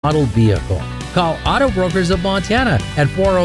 totaled vehicle. Call Auto Brokers of Montana at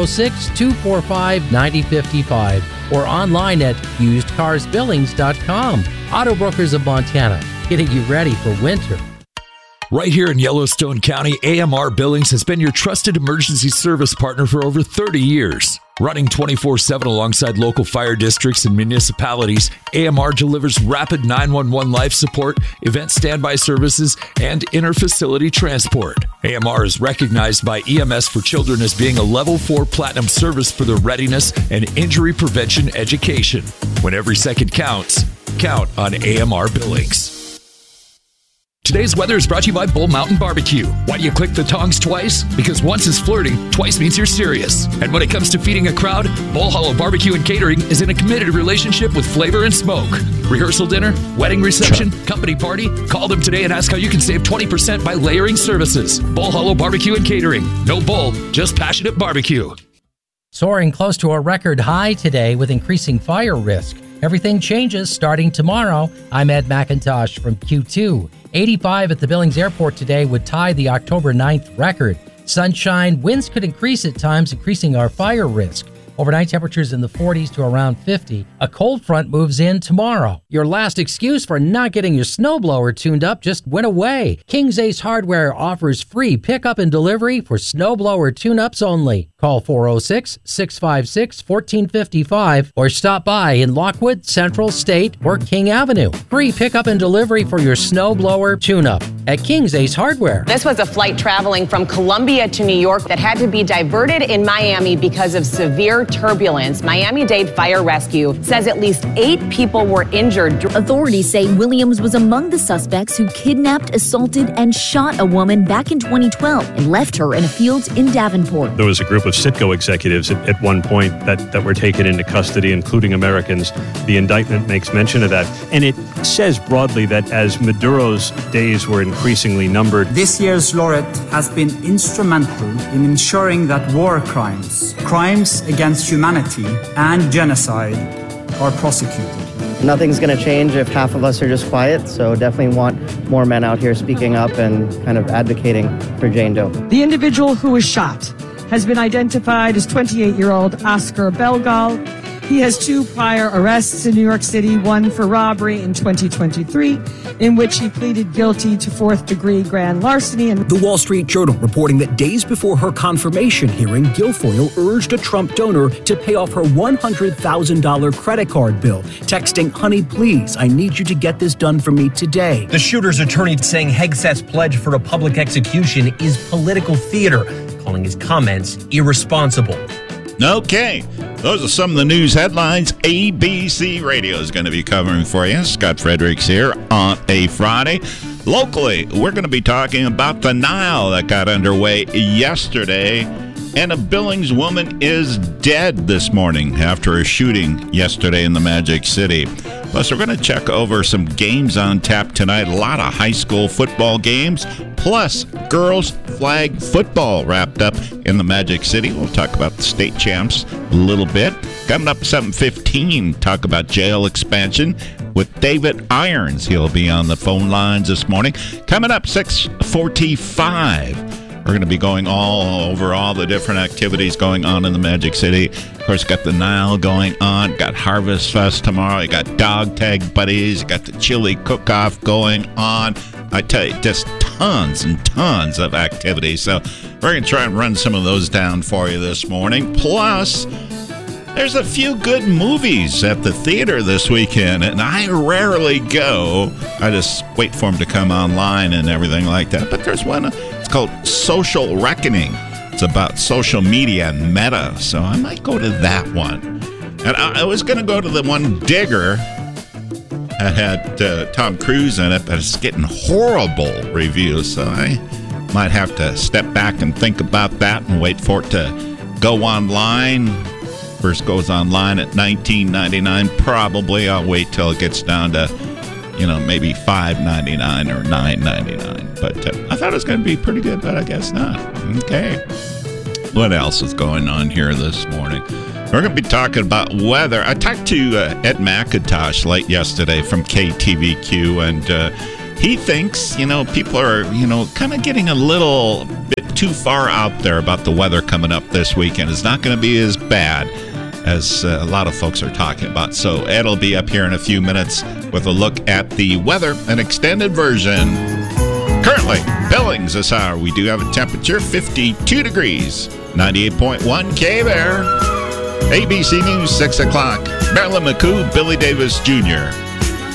406-245-9055 or online at usedcarsbillings.com. Auto Brokers of Montana, getting you ready for winter. Right here in Yellowstone County, AMR Billings has been your trusted emergency service partner for over 30 years. Running 24/7 alongside local fire districts and municipalities, AMR delivers rapid 911 life support, event standby services, and inter-facility transport. AMR is recognized by EMS for Children as being a Level 4 Platinum service for their readiness and injury prevention education. When every second counts, count on AMR Billings. Today's weather is brought to you by Bull Mountain Barbecue. Why do you click the tongs twice? Because once is flirting, twice means you're serious. And when it comes to feeding a crowd, Bull Hollow Barbecue and Catering is in a committed relationship with flavor and smoke. Rehearsal dinner, wedding reception, company party? Call them today and ask how you can save 20% by layering services. Bull Hollow Barbecue and Catering. No bull, just passionate barbecue. Soaring close to a record high today with increasing fire risk. Everything changes starting tomorrow. I'm Ed McIntosh from Q2. 85 at the Billings Airport today would tie the October 9th record. Sunshine, winds could increase at times, increasing our fire risk. Overnight temperatures in the 40s to around 50. A cold front moves in tomorrow. Your last excuse for not getting your snowblower tuned up just went away. King's Ace Hardware offers free pickup and delivery for snowblower tune-ups only. Call 406-656-1455 or stop by in Lockwood, Central, State, or King Avenue. Free pickup and delivery for your snowblower tune-up at King's Ace Hardware. This was a flight traveling from Columbia to New York that had to be diverted in Miami because of severe turbulence. Miami-Dade Fire Rescue says at least 8 people were injured. Authorities say Williams was among the suspects who kidnapped, assaulted, and shot a woman back in 2012 and left her in a field in Davenport. There was a group of Citgo executives at one point that were taken into custody, including Americans. The indictment makes mention of that. And it says broadly that as Maduro's days were increasingly numbered, this year's laureate has been instrumental in ensuring that war crimes against humanity and genocide are prosecuted. Nothing's going to change if half of us are just quiet, so definitely want more men out here speaking up and kind of advocating for Jane Doe. The individual who was shot has been identified as 28-year-old Oscar Belgal. He has 2 prior arrests in New York City, one for robbery in 2023, in which he pleaded guilty to 4th-degree grand larceny. The Wall Street Journal reporting that days before her confirmation hearing, Guilfoyle urged a Trump donor to pay off her $100,000 credit card bill, texting, "Honey, please, I need you to get this done for me today." The shooter's attorney saying Hegseth's pledge for a public execution is political theater, calling his comments irresponsible. Okay, those are some of the news headlines ABC Radio is going to be covering for you. Scott Fredericks here on a Friday. Locally, we're going to be talking about the Nile that got underway yesterday, and a Billings woman is dead this morning after a shooting yesterday in the Magic City. Plus, we're going to check over some games on tap tonight. A lot of high school football games, plus girls flag football wrapped up in the Magic City. We'll talk about the state champs a little bit. Coming up 7:15, talk about jail expansion with David Irons. He'll be on the phone lines this morning. Coming up 6:45. We're going to be going all over all the different activities going on in the Magic City. Of course, got the Nile going on. Got Harvest Fest tomorrow. You got Dog Tag Buddies. You got the Chili Cook-Off going on. I tell you, just tons and tons of activities. So we're going to try and run some of those down for you this morning. Plus, there's a few good movies at the theater this weekend, and I rarely go. I just wait for them to come online and everything like that. But there's one, it's called Social Reckoning. It's about social media and meta, so I might go to that one. And I was going to go to the one Digger that had Tom Cruise in it, but it's getting horrible reviews, so I might have to step back and think about that and wait for it to go online. First goes online at $19.99. Probably I'll wait till it gets down to, maybe $5.99 or $9.99. But I thought it was going to be pretty good, but I guess not. Okay. What else is going on here this morning? We're going to be talking about weather. I talked to Ed McIntosh late yesterday from KTVQ, and he thinks, people are, kind of getting a little bit too far out there about the weather coming up this weekend. It's not going to be as bad as a lot of folks are talking about. So Ed will be up here in a few minutes with a look at the weather, an extended version. Currently, Billings this hour, we do have a temperature 52 degrees, 98.1 K-Bear. ABC News, 6 o'clock. Marilyn McCoo, Billy Davis Jr.